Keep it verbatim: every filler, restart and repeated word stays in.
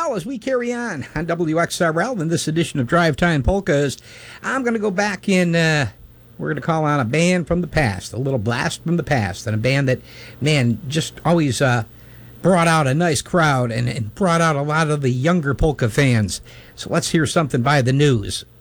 Well, as we carry on on W X R L in this edition of Drive Time Polkas, I'm going to go back in. Uh, we're going to call on a band from the past, a little blast from the past, and a band that, man, just always uh, brought out a nice crowd and, and brought out a lot of the younger polka fans. So let's hear something by The News.